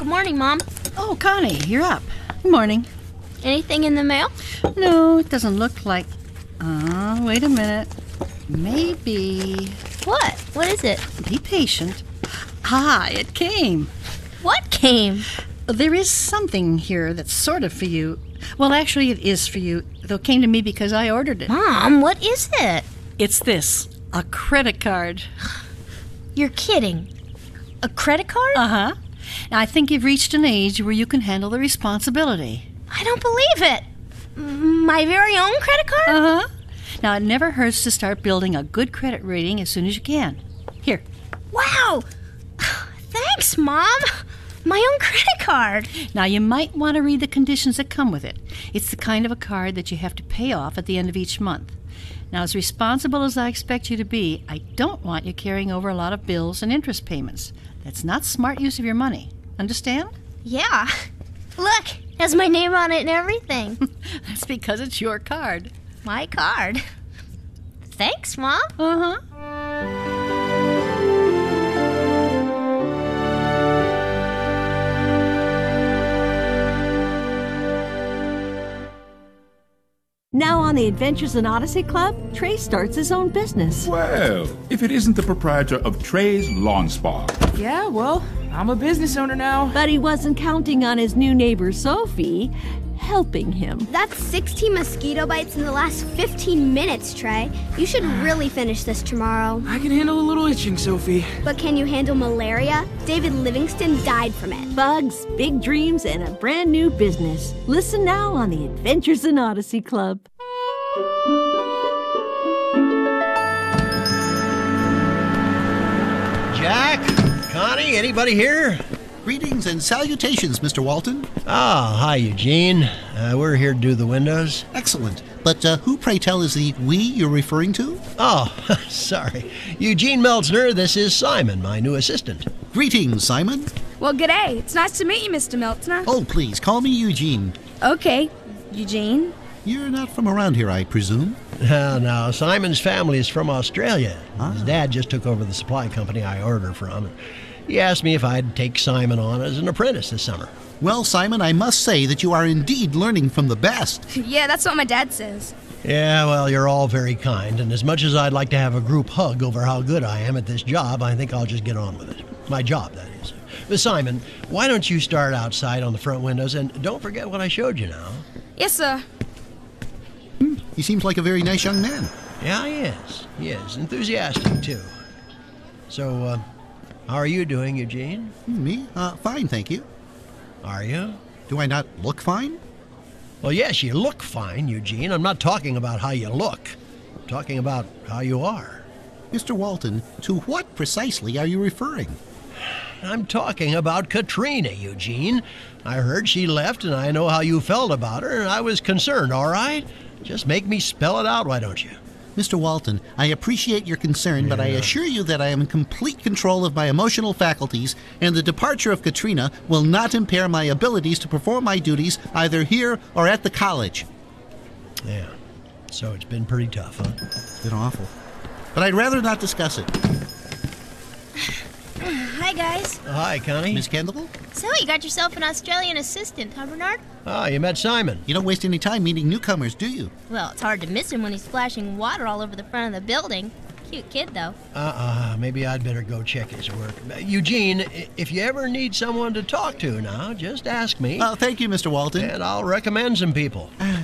Good morning, Mom. Oh, Connie, you're up. Good morning. Anything in the mail? No, it doesn't look like... wait a minute. Maybe... What? What is it? Be patient. Ah, it came. What came? There is something here that's sort of for you. Well, actually, it is for you, though it came to me because I ordered it. Mom, what is it? It's this. A credit card. You're kidding. A credit card? Uh-huh. Now, I think you've reached an age where you can handle the responsibility. I don't believe it. My very own credit card? Uh-huh. Now, it never hurts to start building a good credit rating as soon as you can. Here. Wow! Thanks, Mom. My own credit card. Now, you might want to read the conditions that come with it. It's the kind of a card that you have to pay off at the end of each month. Now, as responsible as I expect you to be, I don't want you carrying over a lot of bills and interest payments. That's not smart use of your money. Understand? Yeah. Look, has my name on it and everything. That's because it's your card. My card. Thanks, Mom. Uh-huh. Now on the Adventures in Odyssey Club, Trey starts his own business. Well, if it isn't the proprietor of Trey's Lawn Spa. Yeah, well, I'm a business owner now. But he wasn't counting on his new neighbor, Sophie, helping him. That's 16 mosquito bites in the last 15 minutes, Trey. You should really finish this tomorrow. I can handle a little itching, Sophie. But can you handle malaria? David Livingston died from it. Bugs, big dreams, and a brand new business. Listen now on the Adventures in Odyssey Club. Jack? Connie? Anybody here? Greetings and salutations, Mr. Walton. Ah, hi, Eugene. We're here to do the windows. Excellent. But who, pray tell, is the we you're referring to? Oh, sorry. Eugene Meltzner, this is Simon, my new assistant. Greetings, Simon. Well, g'day. It's nice to meet you, Mr. Meltzner. Oh, please, call me Eugene. Okay, Eugene. You're not from around here, I presume? No, Simon's family is from Australia. His dad just took over the supply company I ordered from. He asked me if I'd take Simon on as an apprentice this summer. Well, Simon, I must say that you are indeed learning from the best. Yeah, that's what my dad says. Yeah, well, you're all very kind, and as much as I'd like to have a group hug over how good I am at this job, I think I'll just get on with it. My job, that is. But Simon, why don't you start outside on the front windows, and don't forget what I showed you now. Yes, sir. He seems like a very nice young man. Yeah, he is. He is. Enthusiastic, too. So, how are you doing, Eugene? Me? Fine, thank you. Are you? Do I not look fine? Well, yes, you look fine, Eugene. I'm not talking about how you look. I'm talking about how you are. Mr. Walton, to what precisely are you referring? I'm talking about Katrina, Eugene. I heard she left, and I know how you felt about her, and I was concerned, all right? Just make me spell it out, why don't you? Mr. Walton, I appreciate your concern, but I assure you that I am in complete control of my emotional faculties, and the departure of Katrina will not impair my abilities to perform my duties either here or at the college. Yeah, so it's been pretty tough, huh? It's been awful. But I'd rather not discuss it. Hi, guys. Hi, Connie. Miss Kendall? So, you got yourself an Australian assistant, huh, Bernard? Ah, you met Simon. You don't waste any time meeting newcomers, do you? Well, it's hard to miss him when he's splashing water all over the front of the building. Cute kid, though. Maybe I'd better go check his work. Eugene, if you ever need someone to talk to now, just ask me. Thank you, Mr. Walton. And I'll recommend some people.